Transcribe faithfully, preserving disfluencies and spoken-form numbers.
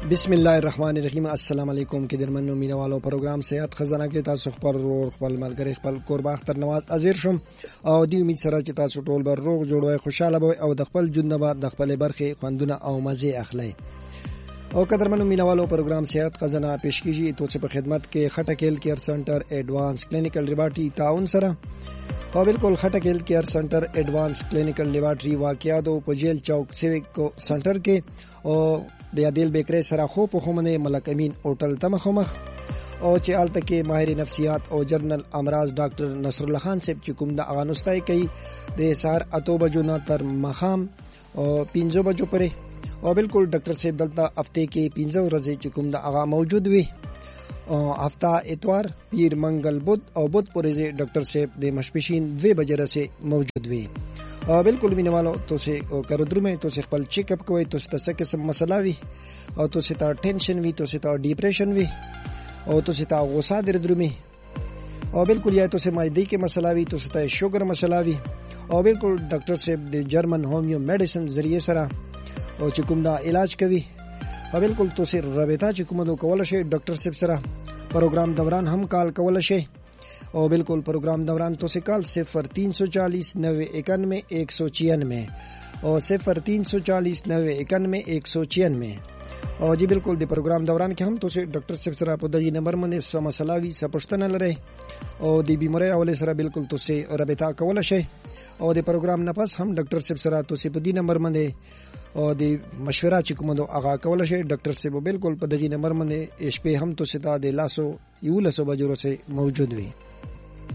بسم الله الرحمن الرحیم. السلام علیکم کې درمنو مینوالو پروګرام صحت خزانه کې تاسو خبر ورو خپل ملګری خپل قربا اختر نواز حاضر شوم او دی امید سره چې تاسو ټول به روغ جوړوي خوشاله وي او د خپل ژوند نه د خپل برخه خوندونه او مزه اخلي. او قدرمنو مینوالو پروګرام صحت خزانه پیش کیږي تو چې په خدمت کې خټکیل کیر سنټر ایڈوانس کلینیکل لیبارټری تعاون سره او بالکل خټکیل کیر سنټر ایڈوانس کلینیکل لیبارټری واقعاتو په جیل چوک سیویک سنټر کې او د یادیل بیکری سره خو په خومنه ملک امین هوټل تمخمخ او چې آلته کې ماهر نفسیات او جرنل امراض ډاکټر نصر الله خان صاحب چې کوم د اغانوستای کوي د سهار اتو بجو نه تر مخام او پنځو بجو پرې او بالکل ډاکټر صاحب دلته هفته کې پنځه ورځې چې کوم د اغا موجود وي او هفته اتوار پیر منګل بود او بود پرې ډاکټر صاحب د مشپشین دوه بجې رسې موجود وي. او بالکل مینوالو تو سے کرو درو میں تو سے خپل چیک اپ کوي تو ست څه قسم مسله وي او تو سے تا ټینشن وي تو سے تا ډیپریشن وي او تو سے تا غوسه در درو میں او بالکل یا تو سے معدې کې مسله وي تو سے تا شوګر مسله وي او بالکل ډاکټر صاحب د جرمن هومیو میډیسن ذریعہ سره او چې کوم دا علاج کوي او بالکل تو سے رابطه چې کوم دو کول شي ډاکټر صاحب سره پروګرام دوران هم کال کول شي او بالکل پروگرام دوران تو سے کال صفر تین سو چالیس نوے اکانوے ایک سو چینوے اور صفر تین سو چالیس نوے اکانوے ایک سو چینوے اور جی بالکل دی پروگرام دوران کې هم تو سے ډاکټر صاحب سره په دغه نمبر باندې سم مسلاوي سپښتنه لري او دی بیماری اول سره بالکل تو سے رابطه کول شي او دی پروگرام نه پس هم ډاکټر صاحب سره تو سے په دې نمبر باندې او دی مشوره چې کوم دو اغا کول شي ډاکټر صاحب بالکل په دغه نمبر باندې شپې هم تو سے تا د لاسو یو لاسو بجو سره موجود وي.